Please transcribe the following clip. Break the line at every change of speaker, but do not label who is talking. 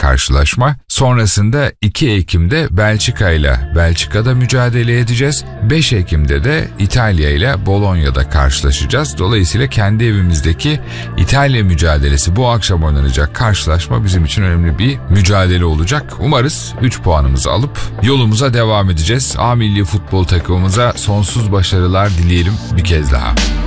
karşılaşma. Sonrasında 2 Ekim'de Belçika ile Belçika'da mücadele edeceğiz. 5 Ekim'de de İtalya ile Bolonya'da karşılaşacağız. Dolayısıyla kendi evimizdeki İtalya mücadelesi, bu akşam oynanacak karşılaşma bizim için önemli bir mücadele olacak. Umarız 3 puanımızı alıp yolumuza devam edeceğiz. A milli futbol takımımıza sonsuz başarılar dileyelim bir kez daha.